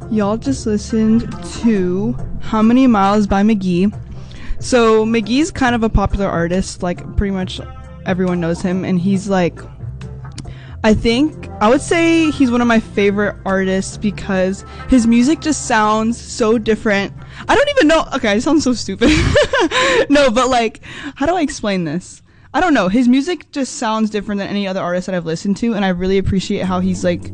Y'all just listened to How Many Miles by McGee. So McGee's kind of a popular artist, like pretty much everyone knows him, and he's like, I would say he's one of my favorite artists because his music just sounds so different. I don't even know, okay, I sound so stupid. No, but like, how do I explain this? I don't know, his music just sounds different than any other artist that I've listened to, and I really appreciate how he's like,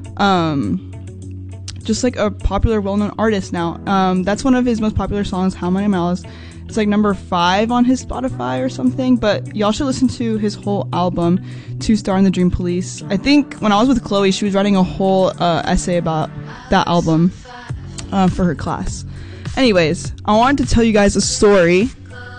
just like a popular, well-known artist now. That's one of his most popular songs, How Many Miles. It's like number 5 on his Spotify or something, but y'all should listen to his whole album, 2 Star and the Dream Police. I think when I was with Chloe, she was writing a whole essay about that album for her class. Anyways, I wanted to tell you guys a story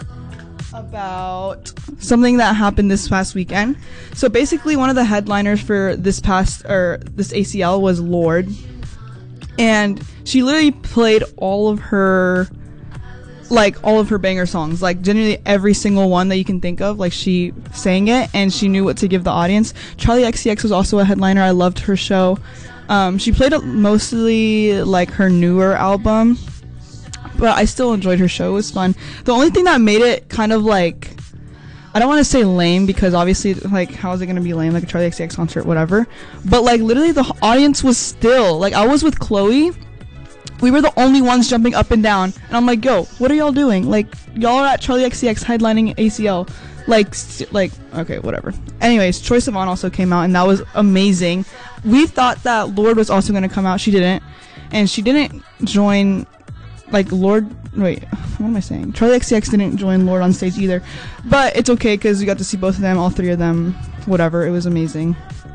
about something that happened this past weekend. So basically, one of the headliners for this ACL was Lorde. And she literally played all of her banger songs, like genuinely every single one that you can think of. Like, she sang it and she knew what to give the audience. Charlie XCX was also a headliner. I loved her show. She played mostly like her newer album, but I still enjoyed her show. It was fun. The only thing that made it kind of like, I don't want to say lame, because obviously, like, how is it going to be lame, like a Charlie XCX concert, whatever, but like literally the audience was still, like, I was with Chloe, we were the only ones jumping up and down, and I'm like, yo, what are y'all doing? Like, y'all are at Charlie XCX headlining ACL, like, okay, whatever. Anyways, Troye Sivan also came out, and that was amazing. We thought that Lorde was also going to come out. She didn't, and she didn't join, like, Lorde, wait, what am I saying? Charlie XCX didn't join Lorde on stage either, but it's okay because we got to see both of them, all 3 of them, whatever. It was amazing.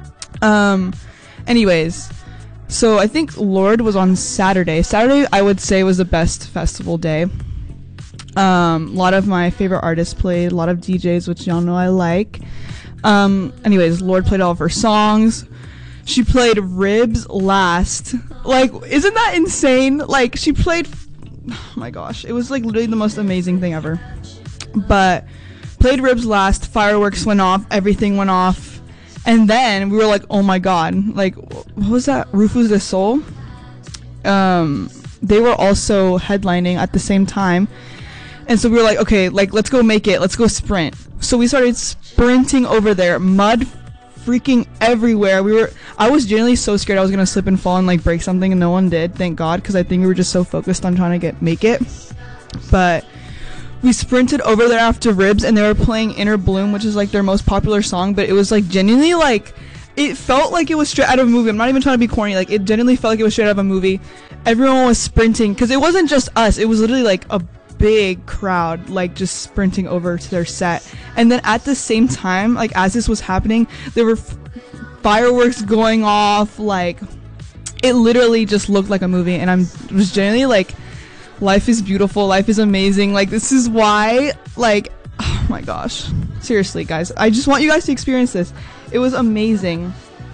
Anyways, so I think Lorde was on Saturday. Saturday, I would say, was the best festival day. A lot of my favorite artists played, a lot of DJs, which y'all know I like. Anyways, Lorde played all of her songs. She played Ribs last. Like, isn't that insane? Like, she played, oh my gosh, it was like literally the most amazing thing ever. But played Ribs last, fireworks went off, everything went off, and then we were like, oh my god, like, what was that, Rufus Du Sol? They were also headlining at the same time, and so we were like, okay, like, let's go make it, let's go sprint. So we started sprinting over there, mud freaking everywhere. I was genuinely so scared I was gonna slip and fall and like break something, and no one did, thank god, because I think we were just so focused on trying to make it. But we sprinted over there after Ribs, and they were playing Inner Bloom, which is like their most popular song, but it was like genuinely, like, it felt like it was straight out of a movie. I'm not even trying to be corny, like, it genuinely felt like it was straight out of a movie. Everyone was sprinting, because it wasn't just us, it was literally like a big crowd, like, just sprinting over to their set. And then at the same time, like, as this was happening, there were fireworks going off. Like, it literally just looked like a movie, and was genuinely like, life is beautiful, life is amazing. Like, this is why, like, oh my gosh, seriously guys, I just want you guys to experience this. It was amazing.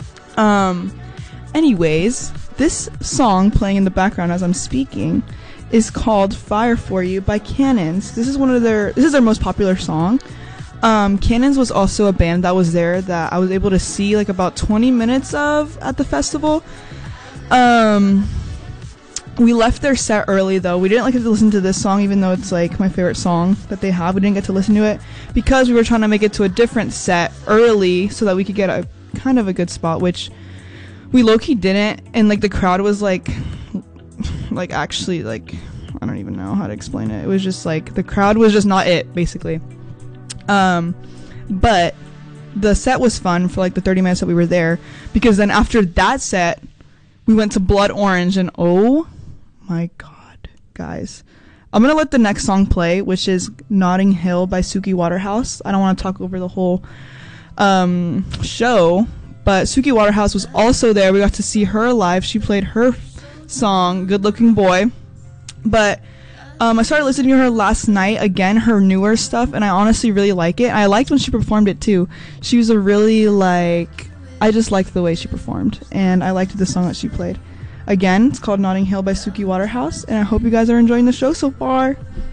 Anyways, this song playing in the background as I'm speaking is called Fire For You by Cannons. This is their most popular song. Cannons was also a band that was there that I was able to see like about 20 minutes of at the festival. We left their set early though. We didn't get to listen to this song, even though it's like my favorite song that they have. We didn't get to listen to it because we were trying to make it to a different set early so that we could get a kind of a good spot, which we low-key didn't. And like the crowd was like actually, like, I don't even know how to explain it. It was just like the crowd was just not it, basically. But the set was fun for like the 30 minutes that we were there, because then after that set we went to Blood Orange, and oh my god, guys, I'm gonna let the next song play, which is Notting Hill by Suki Waterhouse. I don't want to talk over the whole show, but Suki Waterhouse was also there. We got to see her live. She played her song Good Looking Boy. But I started listening to her last night, again, her newer stuff, and I honestly really like it. I liked when she performed it too. She was a really, like, I just liked the way she performed, and I liked the song that she played. Again, it's called Notting Hill by Suki Waterhouse, and I hope you guys are enjoying the show so far.